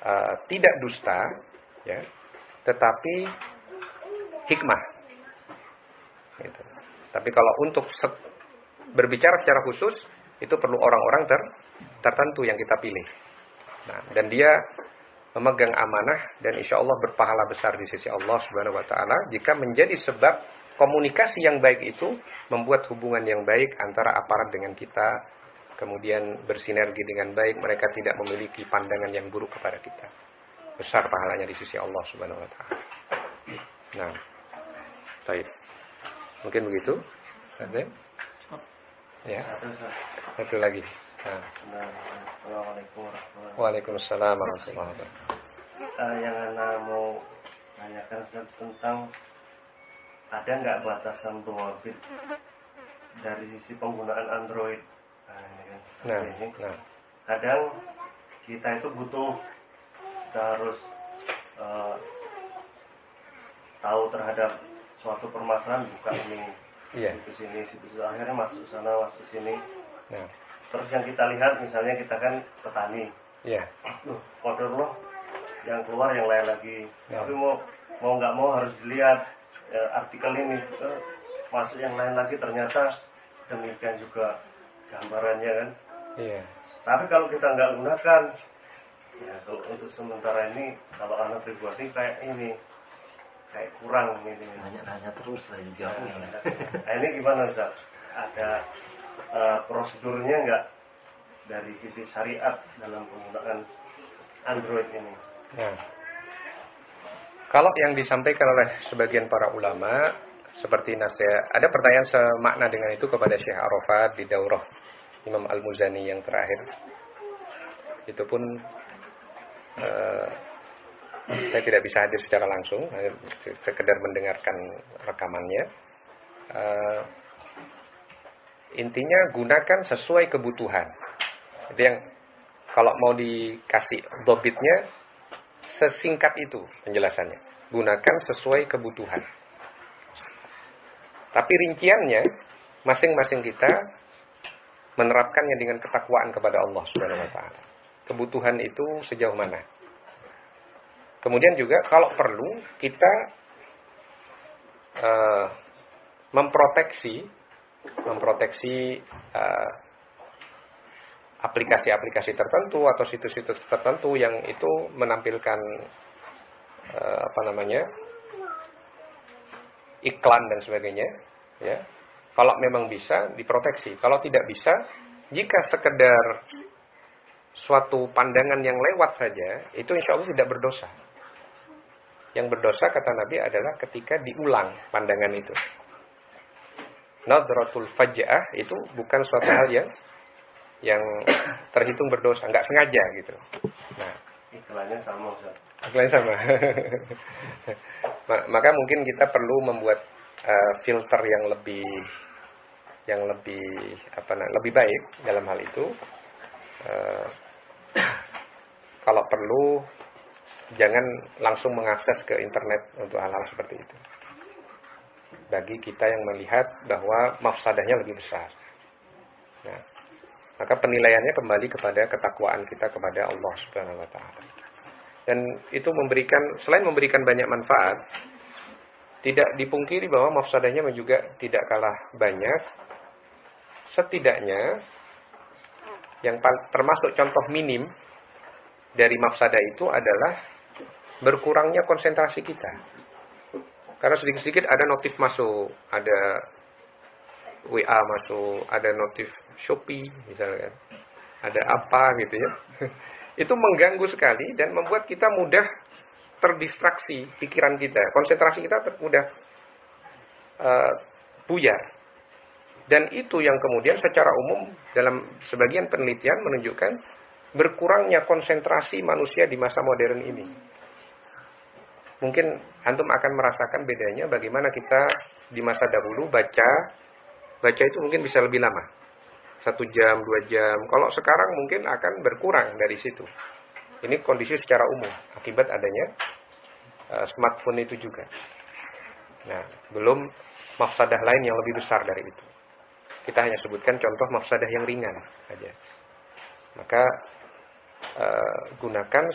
tidak dusta, ya, tetapi hikmah. Gitu. Tapi kalau untuk berbicara secara khusus, itu perlu orang-orang tertentu yang kita pilih. Nah, dan dia memegang amanah dan insya Allah berpahala besar di sisi Allah Subhanahu Wa Taala jika menjadi sebab komunikasi yang baik itu membuat hubungan yang baik antara aparat dengan kita, kemudian bersinergi dengan baik, mereka tidak memiliki pandangan yang buruk kepada kita. Besar pahalanya di sisi Allah Subhanahu Wa Taala. Nah, baik. Mungkin begitu. Ada? Ya. Satu lagi. Nah. Assalamualaikum warahmatullahi wabarakatuh. Waalaikumsalam warahmatullahi wabarakatuh. Yang Ana mau tanyakan tentang ada nggak batasan Dawabit dari sisi penggunaan Android? Ini kan. Kadang kita itu butuh, kita harus tahu terhadap suatu permasalahan, buka ini, situs ini, situs akhirnya masuk sana, masuk sini. Terus yang kita lihat, misalnya kita kan petani, qadarullah yang keluar yang lain lagi. Tapi mau nggak mau harus dilihat artikel ini, masuk yang lain lagi ternyata demikian juga gambarannya kan. Tapi kalau kita nggak gunakan, ya kalau untuk sementara ini, kalau anak pribadi kayak ini, kayak kurang ini. Nanya terus lagi jawabnya. Nah ini gimana Ustaz? Ada prosedurnya nggak dari sisi syariat dalam penggunaan Android ini? Nah, kalau yang disampaikan oleh sebagian para ulama seperti nasihat, ada pertanyaan semakna dengan itu kepada Syekh Arafat di daurah Imam Al-Muzani yang terakhir. Itu pun saya tidak bisa hadir secara langsung, sekedar mendengarkan rekamannya. Intinya gunakan sesuai kebutuhan. Jadi yang kalau mau dikasih dobitnya sesingkat itu penjelasannya. Gunakan sesuai kebutuhan. Tapi rinciannya masing-masing kita menerapkannya dengan ketakwaan kepada Allah Subhanahu Wa Taala. Kebutuhan itu sejauh mana? Kemudian juga kalau perlu kita memproteksi aplikasi-aplikasi tertentu atau situs-situs tertentu yang itu menampilkan iklan dan sebagainya, ya. Kalau memang bisa diproteksi, kalau tidak bisa, jika sekedar suatu pandangan yang lewat saja, itu insya Allah tidak berdosa. Yang berdosa kata Nabi adalah ketika diulang pandangan itu. Nadratul faj'ah itu bukan suatu hal yang terhitung berdosa, nggak sengaja gitu. Nah, iklannya sama Ustaz. Iklannya sama. Maka mungkin kita perlu membuat filter yang lebih baik dalam hal itu. Kalau perlu jangan langsung mengakses ke internet untuk hal-hal seperti itu. Bagi kita yang melihat bahwa mafsadahnya lebih besar. Nah, maka penilaiannya kembali kepada ketakwaan kita kepada Allah Subhanahu Wa Taala. Dan itu selain memberikan banyak manfaat, tidak dipungkiri bahwa mafsadahnya juga tidak kalah banyak. Setidaknya yang termasuk contoh minim dari mafsadah itu adalah berkurangnya konsentrasi kita. Karena sedikit-sedikit ada notif masuk, ada WA masuk, ada notif Shopee misalnya, ada apa gitu ya. Itu mengganggu sekali dan membuat kita mudah terdistraksi pikiran kita, konsentrasi kita mudah buyar. Dan itu yang kemudian secara umum dalam sebagian penelitian menunjukkan berkurangnya konsentrasi manusia di masa modern ini. Mungkin antum akan merasakan bedanya bagaimana kita di masa dahulu baca itu mungkin bisa lebih lama, 1 jam, 2 jam. Kalau sekarang mungkin akan berkurang dari situ. Ini kondisi secara umum akibat adanya smartphone itu juga. Nah, belum mafsadah lain yang lebih besar dari itu. Kita hanya sebutkan contoh mafsadah yang ringan saja. Maka gunakan